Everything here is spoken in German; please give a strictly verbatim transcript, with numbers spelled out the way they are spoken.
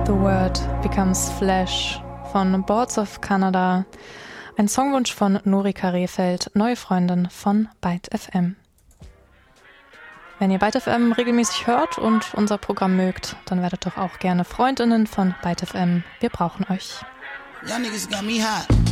The Word Becomes Flesh von Boards of Canada. Ein Songwunsch von Norika Rehfeld, neue Freundin von Byte F M. Wenn ihr Byte F M regelmäßig hört und unser Programm mögt, dann werdet doch auch gerne Freundinnen von Byte F M. Wir brauchen euch. Y'all niggas got me hot.